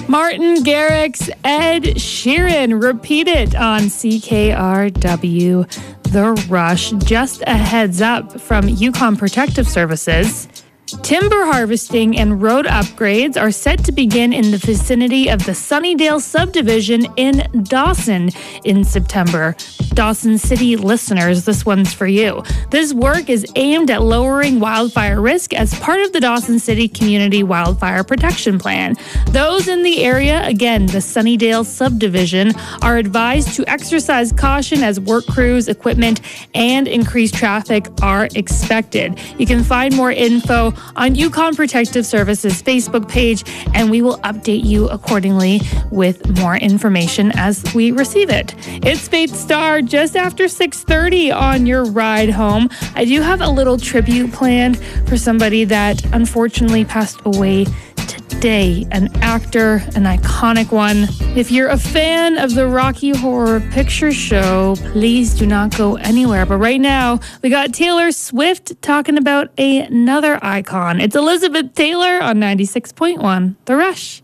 Martin Garrix, Ed Sheeran, repeat it on CKRW The Rush. Just a heads up from Yukon Protective Services. Timber harvesting and road upgrades are set to begin in the vicinity of the Sunnydale subdivision in Dawson in September. Dawson City listeners, this one's for you. This work is aimed at lowering wildfire risk as part of the Dawson City Community Wildfire Protection Plan. Those in the area, again, the Sunnydale subdivision, are advised to exercise caution as work crews, equipment, and increased traffic are expected. You can find more info on Yukon Protective Services Facebook page, and we will update you accordingly with more information as we receive it. It's Faith Star just after 6:30 on your ride home. I do have a little tribute planned for somebody that unfortunately passed away today, an actor, an iconic one. If you're a fan of the Rocky Horror Picture Show, please do not go anywhere. But right now, we got Taylor Swift talking about another icon. It's Elizabeth Taylor on 96.1 The Rush.